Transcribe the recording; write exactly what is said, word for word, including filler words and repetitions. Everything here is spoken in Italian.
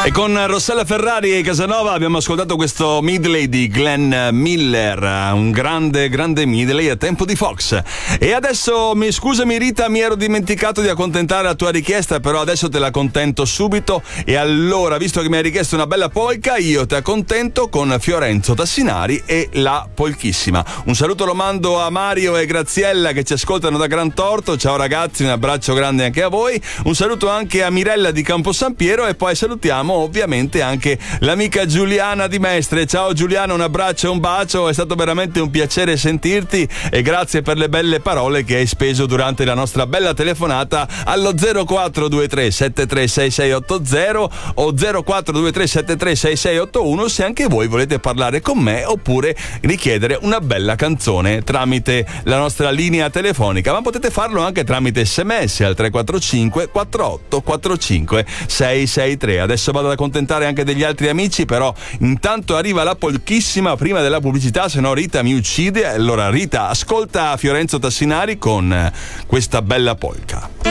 E con Rossella Ferrari e Casanova abbiamo ascoltato questo medley di Glenn Miller, un grande, grande medley a tempo di Fox. E adesso, mi scusami Rita, mi ero dimenticato di accontentare la tua richiesta, però adesso te la accontento subito. E allora, visto che mi hai richiesto una bella polka, io ti accontento con Fiorenzo Tassinari e la polchissima. Un saluto lo mando a Mario e Graziella che ci ascoltano da Gran Torto. Ciao ragazzi, un abbraccio grande anche a voi. Un saluto anche a Mirella di Campo San Piero e poi salutiamo ovviamente anche l'amica Giuliana di Mestre. Ciao Giuliana, un abbraccio e un bacio, è stato veramente un piacere sentirti e grazie per le belle parole che hai speso durante la nostra bella telefonata allo zero quattro due tre sette tre sei sei otto zero o zero quattro due tre sette tre sei sei otto uno se anche voi volete parlare con me oppure richiedere una bella canzone tramite la nostra linea telefonica, ma potete farlo anche tramite sms al tre quattro cinque quattro otto quattro cinque sei sei tre. Adesso vado ad accontentare anche degli altri amici, però intanto arriva la polchissima prima della pubblicità, se no Rita mi uccide. Allora Rita, ascolta Fiorenzo Tassinari con questa bella polka.